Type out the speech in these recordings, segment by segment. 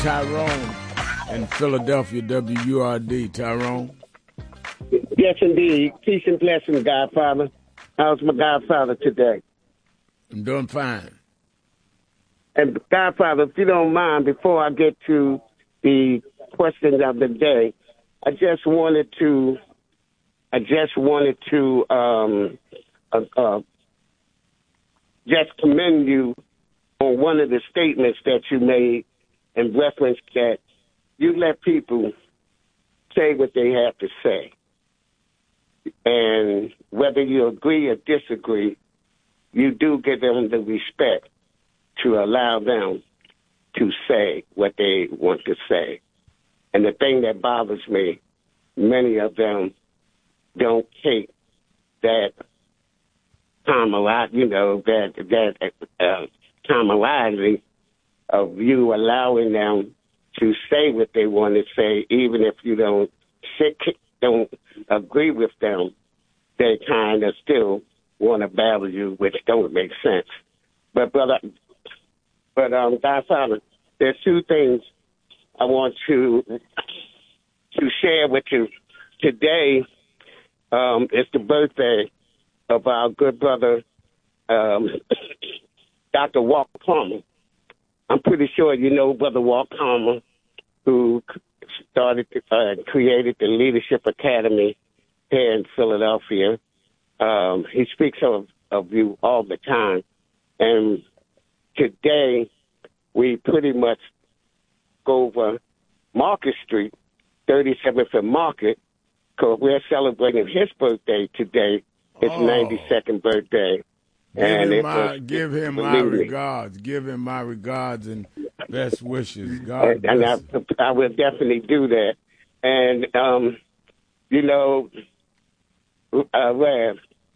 Tyrone in Philadelphia, WURD. Tyrone? Yes, indeed. Peace and blessings, Godfather. How's my Godfather today? I'm doing fine. And Godfather, if you don't mind, before I get to the questions of the day, I just wanted to just commend you on one of the statements that you made in reference that you let people say what they have to say. And whether you agree or disagree, you do give them the respect to allow them to say what they want to say. And the thing that bothers me, many of them don't take that camaraderie, camaraderie of you allowing them to say what they want to say, even if you don't agree with them. They kind of still want to battle you, which don't make sense. But Godfather, there's two things I want to share with you. Today is the birthday of our good brother, Dr. Walter Palmer. I'm pretty sure you know Brother Walter Palmer, who started created the Leadership Academy here in Philadelphia. He speaks of you all the time. And today we pretty much go over Market Street, 37th and Market, because we're celebrating his birthday today, his 92nd birthday. Give him my regards. Give him my regards and best wishes. God bless him. I will definitely do that. And, Rev,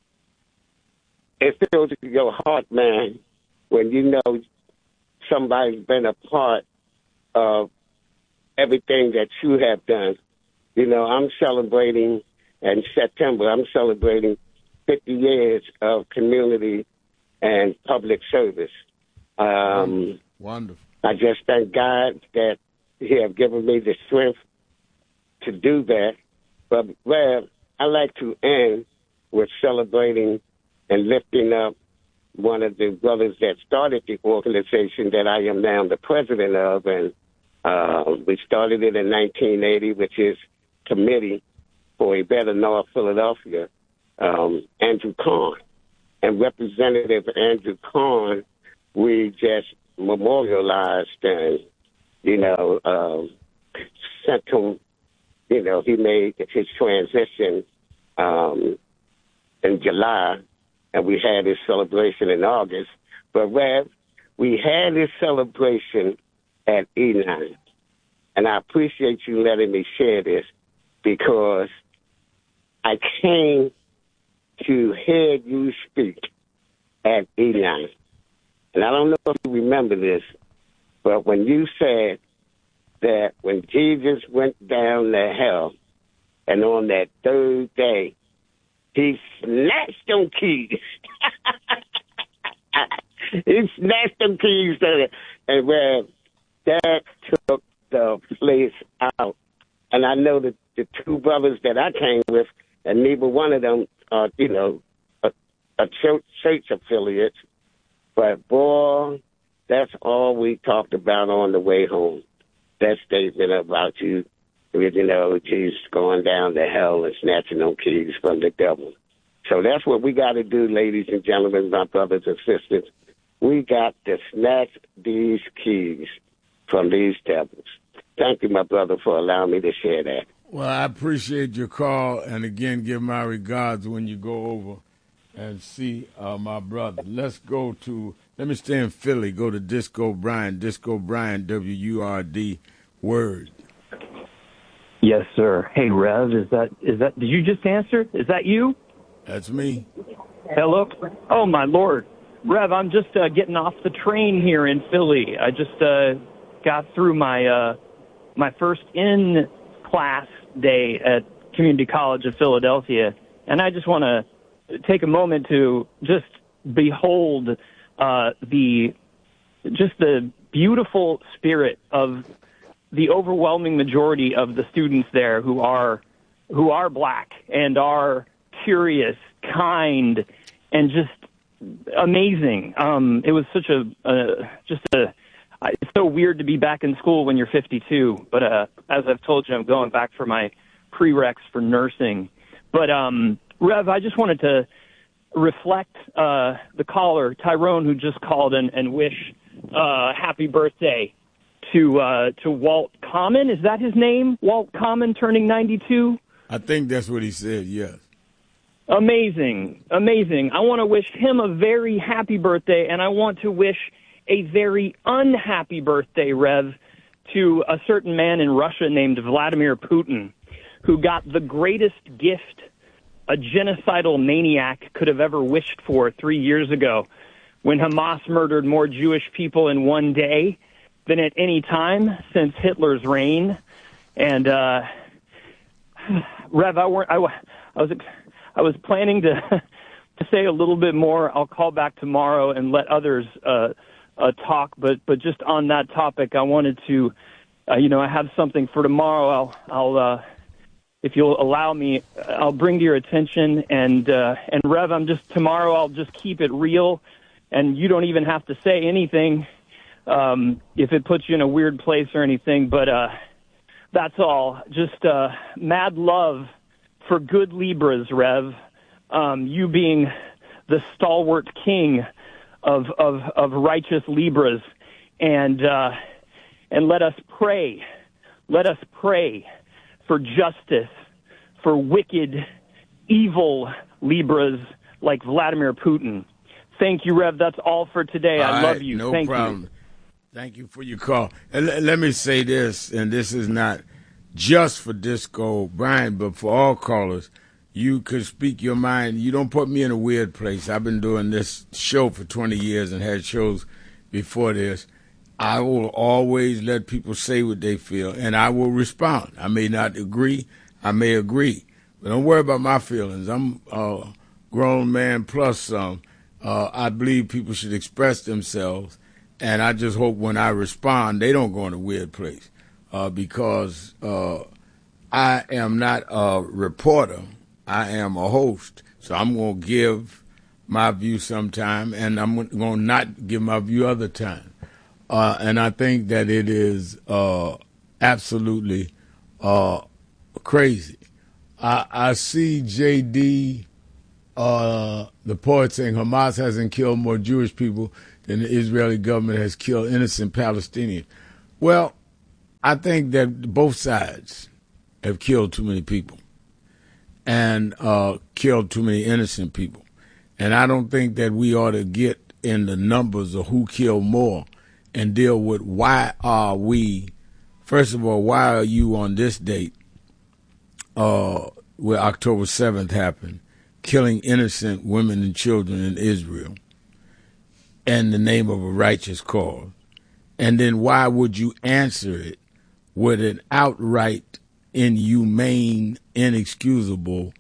it fills your heart, man, when you know somebody's been a part of everything that you have done. I'm celebrating in September. I'm celebrating 50 years of community and public service. Wonderful. I just thank God that He have given me the strength to do that. But, Rev, I like to end with celebrating and lifting up one of the brothers that started the organization that I am now the president of. And we started it in 1980, which is Committee for a Better North Philadelphia, Andrew Kahn. And Representative Andrew Kahn, we just memorialized and, sent him, he made his transition in July, and we had his celebration in August. But, Rev, we had his celebration at E9. And I appreciate you letting me share this because I came to hear you speak at E9. And I don't know if you remember this, but when you said that when Jesus went down to hell and on that third day, he snatched them keys. He snatched them keys. And where that took the place out. And I know that the two brothers that I came with, and neither one of them are, a church affiliate. But, boy, that's all we talked about on the way home. That statement about you, Jesus going down to hell and snatching them keys from the devil. So that's what we got to do, ladies and gentlemen, my brothers and sisters. We got to snatch these keys from these devils. Thank you, my brother, for allowing me to share that. Well, I appreciate your call, and again, give my regards when you go over and see my brother. Let me stay in Philly, go to Disco Brian, WURD, Word. Yes, sir. Hey, Rev, is that, did you just answer? Is that you? That's me. Hello? Oh, my Lord. Rev, I'm just getting off the train here in Philly. I just got through my first in-class day at Community College of Philadelphia, and I just want to take a moment to just behold the beautiful spirit of the overwhelming majority of the students there who are black and are curious, kind, and just amazing. It was such it's so weird to be back in school when you're 52. But as I've told you, I'm going back for my prereqs for nursing. But Rev, I just wanted to reflect the caller, Tyrone, who just called and wish happy birthday to Walt Common. Is that his name? Walt Common turning 92? I think that's what he said, yes. Amazing. I want to wish him a very happy birthday, and I want to wish a very unhappy birthday, Rev, to a certain man in Russia named Vladimir Putin, who got the greatest gift a genocidal maniac could have ever wished for 3 years ago, when Hamas murdered more Jewish people in one day than at any time since Hitler's reign. And Rev, I was planning to say a little bit more. I'll call back tomorrow and let others talk. But just on that topic, I wanted to, I have something for tomorrow. I'll if you'll allow me, I'll bring to your attention. And Rev, tomorrow I'll just keep it real, and you don't even have to say anything if it puts you in a weird place or anything. But that's all. Just mad love for good Libras, Rev. You being the stalwart king of righteous Libras, and let us pray. Let us pray for justice for wicked, evil Libras like Vladimir Putin. Thank you, Rev. That's all for today. I love you. No Thank problem. you. Thank you for your call. And let me say this, and this is not just for Disco Brian, but for all callers. You could speak your mind. You don't put me in a weird place. I've been doing this show for 20 years and had shows before this. I will always let people say what they feel, and I will respond. I may not agree. I may agree. But don't worry about my feelings. I'm a grown man plus some. I believe people should express themselves, and I just hope when I respond, they don't go in a weird place because I am not a reporter. I am a host, so I'm going to give my view sometime, and I'm going to not give my view other time. And I think that it is absolutely crazy. I see J.D., the poet, saying Hamas hasn't killed more Jewish people than the Israeli government has killed innocent Palestinians. Well, I think that both sides have killed too many people and killed too many innocent people. And I don't think that we ought to get in the numbers of who killed more and deal with why are we, first of all, why are you on this date where October 7th happened, killing innocent women and children in Israel in the name of a righteous cause? And then why would you answer it with an outright, inhumane, inexcusable,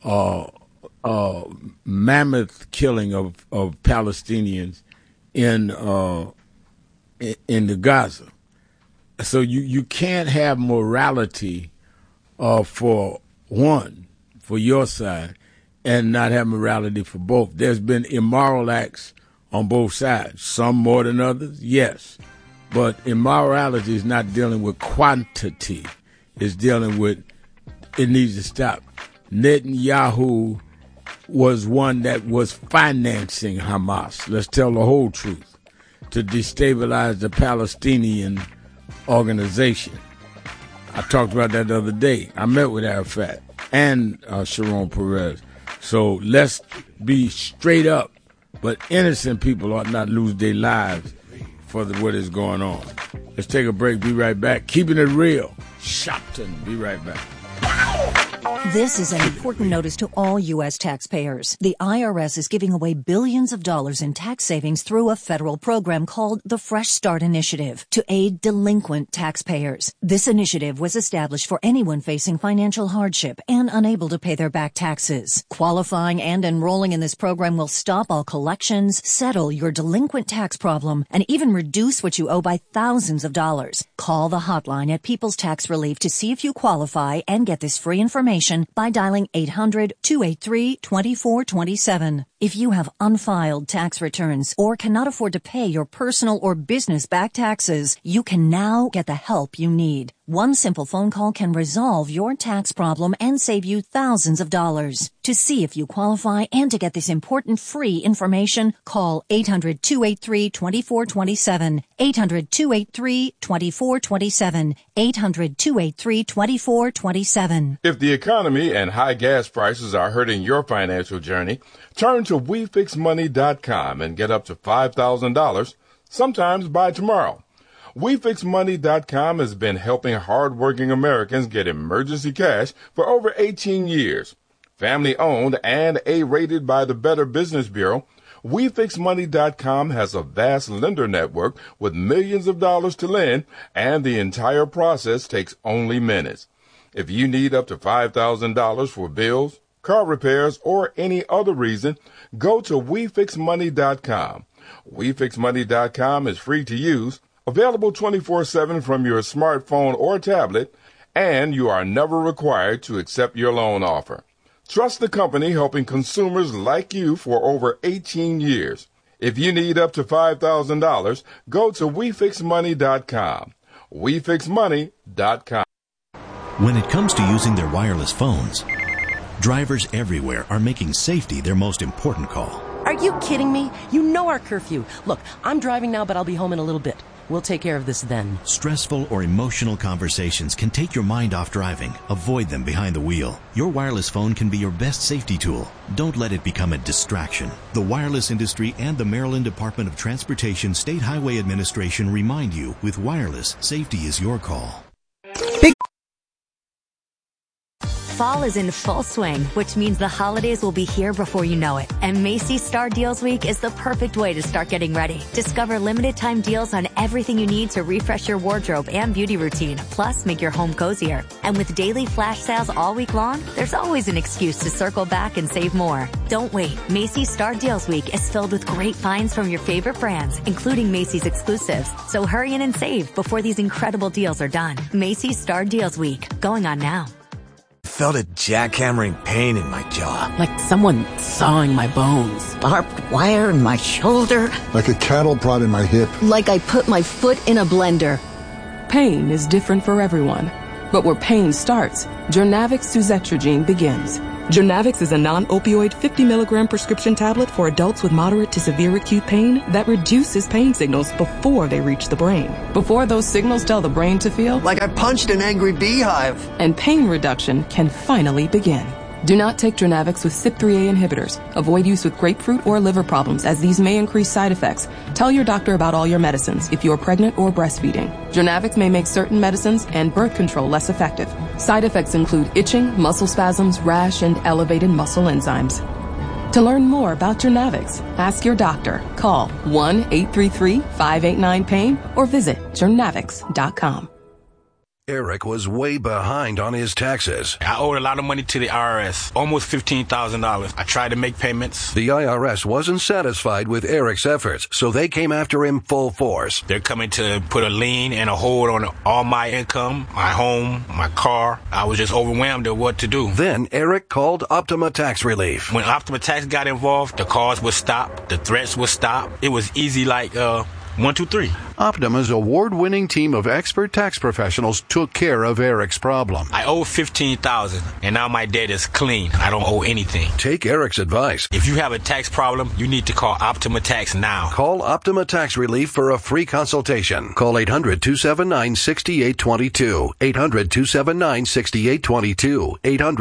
mammoth killing of Palestinians in the Gaza? So you can't have morality for one, for your side, and not have morality for both. There's been immoral acts on both sides, some more than others, yes. But immorality is not dealing with quantity. It's dealing with it needs to stop. Netanyahu was one that was financing Hamas. Let's tell the whole truth, to destabilize the Palestinian organization. I talked about that the other day. I met with Arafat and Sharon Peres. So let's be straight up. But innocent people ought not lose their lives for what is going on. Let's take a break. Be right back. Keeping it real. Shopton. Be right back. This is an important notice to all U.S. taxpayers. The IRS is giving away billions of dollars in tax savings through a federal program called the Fresh Start Initiative to aid delinquent taxpayers. This initiative was established for anyone facing financial hardship and unable to pay their back taxes. Qualifying and enrolling in this program will stop all collections, settle your delinquent tax problem, and even reduce what you owe by thousands of dollars. Call the hotline at People's Tax Relief to see if you qualify and get this free information by dialing 800-283-2427. If you have unfiled tax returns or cannot afford to pay your personal or business back taxes, you can now get the help you need. One simple phone call can resolve your tax problem and save you thousands of dollars. To see if you qualify and to get this important free information, call 800-283-2427. 800-283-2427. 800-283-2427. If the economy and high gas prices are hurting your financial journey, turn to WeFixMoney.com and get up to $5,000, sometimes by tomorrow. WeFixMoney.com has been helping hardworking Americans get emergency cash for over 18 years. Family-owned and A-rated by the Better Business Bureau, WeFixMoney.com has a vast lender network with millions of dollars to lend, and the entire process takes only minutes. If you need up to $5,000 for bills, car repairs, or any other reason, go to WeFixMoney.com. WeFixMoney.com is free to use, available 24/7 from your smartphone or tablet, and you are never required to accept your loan offer. Trust the company helping consumers like you for over 18 years. If you need up to $5,000, go to WeFixMoney.com. WeFixMoney.com. When it comes to using their wireless phones, drivers everywhere are making safety their most important call. Are you kidding me? You know our curfew. Look, I'm driving now, but I'll be home in a little bit. We'll take care of this then. Stressful or emotional conversations can take your mind off driving. Avoid them behind the wheel. Your wireless phone can be your best safety tool. Don't let it become a distraction. The wireless industry and the Maryland Department of Transportation State Highway Administration remind you, with wireless, safety is your call. Fall is in full swing, which means the holidays will be here before you know it. And Macy's Star Deals Week is the perfect way to start getting ready. Discover limited time deals on everything you need to refresh your wardrobe and beauty routine, plus make your home cozier. And with daily flash sales all week long, there's always an excuse to circle back and save more. Don't wait. Macy's Star Deals Week is filled with great finds from your favorite brands, including Macy's exclusives. So hurry in and save before these incredible deals are done. Macy's Star Deals Week, going on now. Felt a jackhammering pain in my jaw. Like someone sawing my bones. Barbed wire in my shoulder. Like a cattle prod in my hip. Like I put my foot in a blender. Pain is different for everyone. But where pain starts, Journavx suzetrigine begins. Journavx is a non-opioid 50 milligram prescription tablet for adults with moderate to severe acute pain that reduces pain signals before they reach the brain. Before those signals tell the brain to feel like I punched an angry beehive. And pain reduction can finally begin. Do not take Journavx with CYP3A inhibitors. Avoid use with grapefruit or liver problems, as these may increase side effects. Tell your doctor about all your medicines if you are pregnant or breastfeeding. Journavx may make certain medicines and birth control less effective. Side effects include itching, muscle spasms, rash, and elevated muscle enzymes. To learn more about Journavx, ask your doctor. Call 1-833-589-PAIN or visit journavx.com. Eric was way behind on his taxes. I owed a lot of money to the IRS, almost $15,000. I tried to make payments. The IRS wasn't satisfied with Eric's efforts, so they came after him full force. They're coming to put a lien and a hold on all my income, my home, my car. I was just overwhelmed at what to do. Then Eric called Optima Tax Relief. When Optima Tax got involved, the calls would stop, the threats would stop. It was easy like 1, 2, 3. Optima's award-winning team of expert tax professionals took care of Eric's problem. I owe $15,000, and now my debt is clean. I don't owe anything. Take Eric's advice. If you have a tax problem, you need to call Optima Tax now. Call Optima Tax Relief for a free consultation. Call 800-279-6822. 800-279-6822.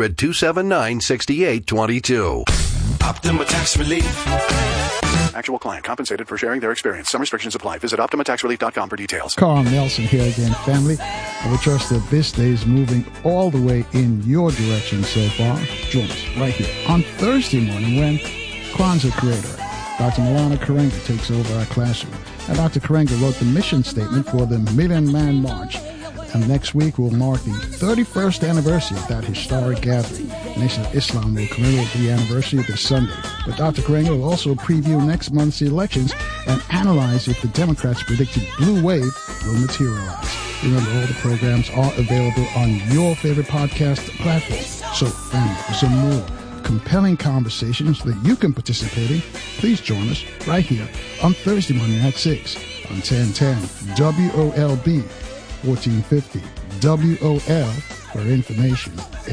800-279-6822. Optima Tax Relief. Actual client compensated for sharing their experience. Some restrictions apply. Visit OptimaTaxRelief.com for details. Carl Nelson here again, family. I would trust that this day is moving all the way in your direction so far. Join us right here on Thursday morning when Kwanzaa creator Dr. Milana Karenga takes over our classroom. And Dr. Karenga wrote the mission statement for the Million Man March. And next week will mark the 31st anniversary of that historic gathering. The Nation of Islam will commemorate the anniversary this Sunday. But Dr. Karenga will also preview next month's elections and analyze if the Democrats' predicted blue wave will materialize. Remember, all the programs are available on your favorite podcast platform. So, family, for some more compelling conversations that you can participate in, please join us right here on Thursday morning at 6 on 1010 WOLB 1450 WOL for information.